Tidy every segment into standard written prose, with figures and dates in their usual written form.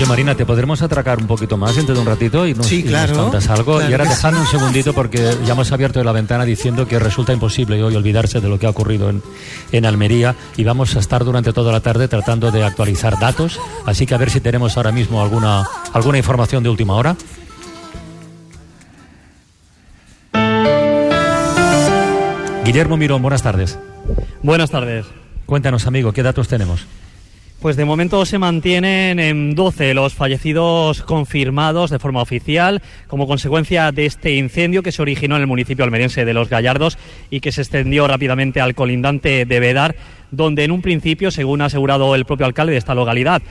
Oye, Marina, ¿te podremos atracar un poquito más dentro de un ratito y nos contas algo? Claro, y ahora dejadme un segundito porque ya hemos abierto la ventana diciendo que resulta imposible hoy olvidarse de lo que ha ocurrido en Almería y vamos a estar durante toda la tarde tratando de actualizar datos, así que a ver si tenemos ahora mismo alguna información de última hora. Guillermo Mirón, buenas tardes. Buenas tardes. Cuéntanos, amigo, ¿qué datos tenemos? Pues de momento se mantienen en 12 los fallecidos confirmados de forma oficial como consecuencia de este incendio que se originó en el municipio almeriense de Los Gallardos y que se extendió rápidamente al colindante de Vedar, donde en un principio, según ha asegurado el propio alcalde de esta localidad,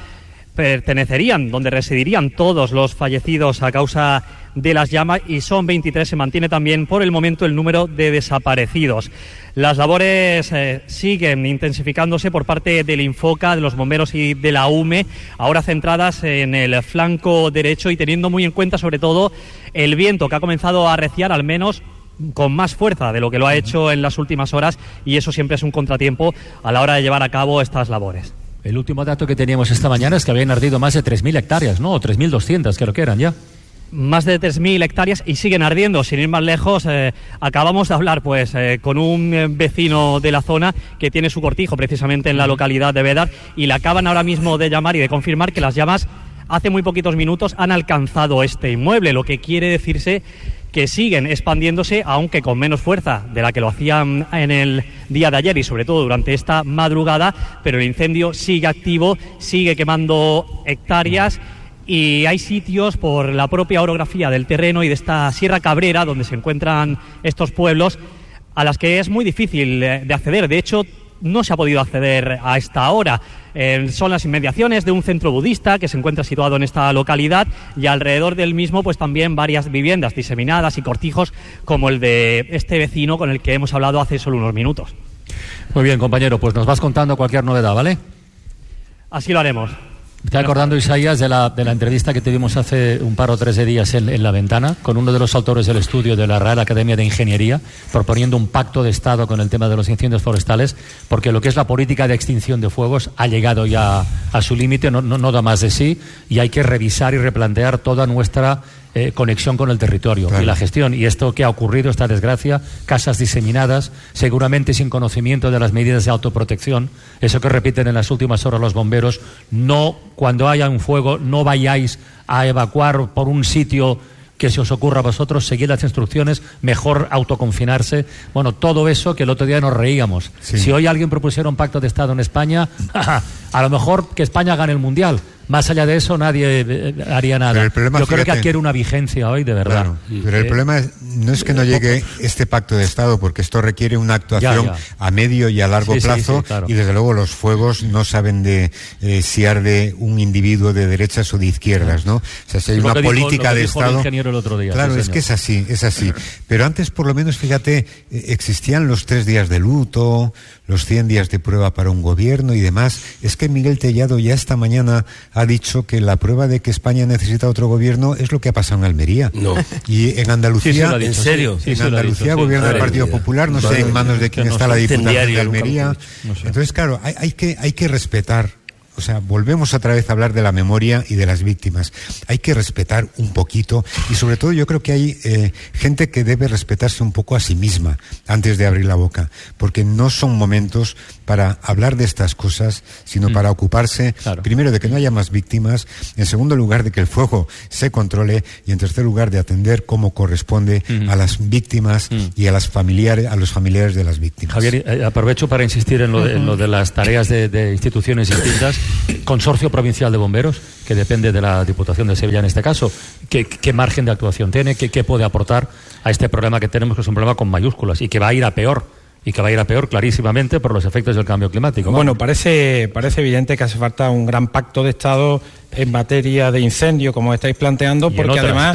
donde residirían todos los fallecidos a causa de las llamas, y son 23. Se mantiene también por el momento el número de desaparecidos. Las labores siguen intensificándose por parte del Infoca, de los bomberos y de la UME, ahora centradas en el flanco derecho y teniendo muy en cuenta sobre todo el viento que ha comenzado a arreciar, al menos con más fuerza de lo que lo ha hecho en las últimas horas, y eso siempre es un contratiempo a la hora de llevar a cabo estas labores. El último dato que teníamos esta mañana es que habían ardido más de 3.000 hectáreas, ¿no? O 3.200, creo que eran ya. Más de 3.000 hectáreas y siguen ardiendo. Sin ir más lejos, acabamos de hablar con un vecino de la zona que tiene su cortijo precisamente en la localidad de Vedar, y le acaban ahora mismo de llamar y de confirmar que las llamas hace muy poquitos minutos han alcanzado este inmueble, lo que quiere decirse que siguen expandiéndose, aunque con menos fuerza de la que lo hacían en el día de ayer y sobre todo durante esta madrugada, pero el incendio sigue activo, sigue quemando hectáreas, y hay sitios por la propia orografía del terreno y de esta Sierra Cabrera donde se encuentran estos pueblos a las que es muy difícil de acceder. De hecho, no se ha podido acceder a esta hora. Son las inmediaciones de un centro budista que se encuentra situado en esta localidad, y alrededor del mismo pues también varias viviendas diseminadas y cortijos como el de este vecino con el que hemos hablado hace solo unos minutos. Muy bien, compañero, pues nos vas contando cualquier novedad, ¿vale? Así lo haremos. Me estoy acordando, Isaías, de la entrevista que tuvimos hace un par o tres de días en La Ventana con uno de los autores del estudio de la Real Academia de Ingeniería, proponiendo un pacto de Estado con el tema de los incendios forestales, porque lo que es la política de extinción de fuegos ha llegado ya a su límite, no da más de sí, y hay que revisar y replantear toda nuestra conexión con el territorio, claro, y la gestión. Y esto que ha ocurrido, esta desgracia, casas diseminadas, seguramente sin conocimiento de las medidas de autoprotección, eso que repiten en las últimas horas los bomberos, no, cuando haya un fuego, no vayáis a evacuar por un sitio que se os ocurra a vosotros, seguid las instrucciones, mejor autoconfinarse. Bueno, todo eso que el otro día nos reíamos. Sí. Si hoy alguien propusiera un pacto de Estado en España, a lo mejor que España gane el Mundial. Más allá de eso, nadie haría nada. Yo creo que adquiere una vigencia hoy, de verdad. Claro, pero el problema no es que no llegue este pacto de Estado, porque esto requiere una actuación a medio y a largo plazo, sí, claro. Y desde luego los fuegos no saben de si arde un individuo de derechas o de izquierdas, ¿no? O sea, si hay una política de Estado... El ingeniero el otro día, claro, sí, es que es así. Pero antes, por lo menos, fíjate, existían los 3 días de luto, los 100 días de prueba para un gobierno y demás. Es que Miguel Tellado ya esta mañana ha dicho que la prueba de que España necesita otro gobierno es lo que ha pasado en Almería. No. Y en Andalucía... ¿En serio? En Andalucía gobierna el Partido Popular, no sé en manos de quién está la Diputación de Almería. Entonces, claro, hay que respetar. O sea, volvemos otra vez a hablar de la memoria y de las víctimas. Hay que respetar un poquito, y sobre todo yo creo que hay gente que debe respetarse un poco a sí misma antes de abrir la boca, porque no son momentos para hablar de estas cosas, sino para ocuparse, primero, de que no haya más víctimas, en segundo lugar, de que el fuego se controle, y en tercer lugar, de atender como corresponde a las víctimas y a los familiares de las víctimas. Javier, aprovecho para insistir en lo de las tareas de instituciones distintas. Consorcio Provincial de Bomberos, que depende de la Diputación de Sevilla en este caso, ¿qué margen de actuación tiene? ¿Qué puede aportar a este problema que tenemos, que es un problema con mayúsculas y que va a ir a peor? Y que va a ir a peor clarísimamente por los efectos del cambio climático. Bueno, parece evidente que hace falta un gran pacto de Estado en materia de incendio, como estáis planteando, porque otras, además...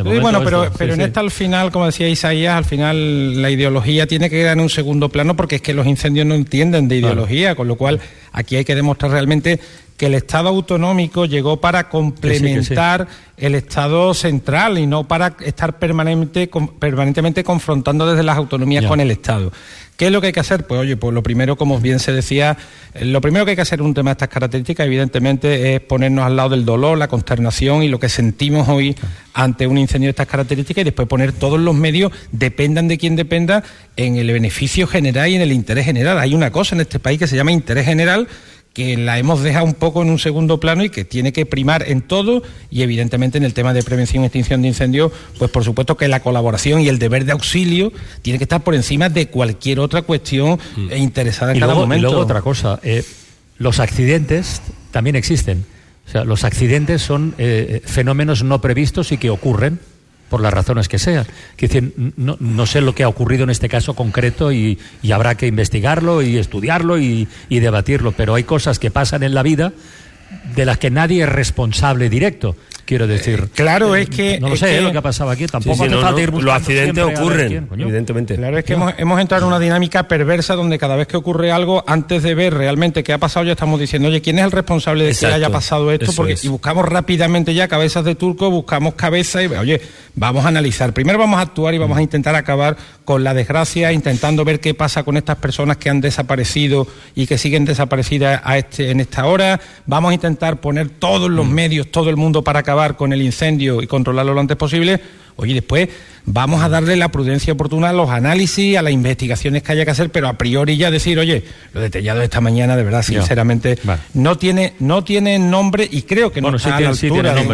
Pero en esta, al final, como decía Isaías, al final la ideología tiene que quedar en un segundo plano, porque es que los incendios no entienden de ideología, con lo cual aquí hay que demostrar realmente que el Estado autonómico llegó para complementar el Estado central y no para estar permanentemente confrontando desde las autonomías con el Estado. ¿Qué es lo que hay que hacer? Pues oye, pues lo primero, como bien se decía, lo primero que hay que hacer en un tema de estas características, evidentemente, es ponernos al lado del dolor, la consternación y lo que sentimos hoy ante un incendio de estas características, y después poner todos los medios, dependan de quien dependa, en el beneficio general y en el interés general. Hay una cosa en este país que se llama interés general, que la hemos dejado un poco en un segundo plano y que tiene que primar en todo, y evidentemente en el tema de prevención y extinción de incendios, pues por supuesto que la colaboración y el deber de auxilio tiene que estar por encima de cualquier otra cuestión interesada en cada momento. Y luego otra cosa, los accidentes también existen. O sea, los accidentes son fenómenos no previstos y que ocurren por las razones que sean. Es decir, no sé lo que ha ocurrido en este caso concreto y habrá que investigarlo y estudiarlo y debatirlo, pero hay cosas que pasan en la vida de las que nadie es responsable directo. Quiero decir, claro, es que... No lo sé, lo que ha pasado aquí, tampoco hace falta ir buscando. Los accidentes ocurren, evidentemente. Claro, es que hemos entrado en una dinámica perversa donde cada vez que ocurre algo, antes de ver realmente qué ha pasado, ya estamos diciendo, oye, ¿quién es el responsable de que haya pasado esto? Y buscamos rápidamente ya cabezas de turco, buscamos cabezas y, oye, vamos a analizar. Primero vamos a actuar y vamos a intentar acabar con la desgracia, intentando ver qué pasa con estas personas que han desaparecido y que siguen desaparecidas en esta hora. Vamos a intentar poner todos los medios, todo el mundo para acabar con el incendio y controlarlo lo antes posible. Oye, después vamos a darle la prudencia oportuna a los análisis, a las investigaciones que haya que hacer, pero a priori ya decir, oye, lo de Tellado esta mañana, de verdad, sinceramente, no tiene nombre, y creo que no está a la altura. No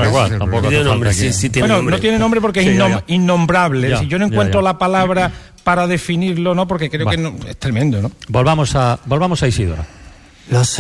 tiene nombre porque es innombrable. Si yo no encuentro la palabra para definirlo, ¿no? Porque creo que es tremendo, ¿no? Volvamos a Isidora.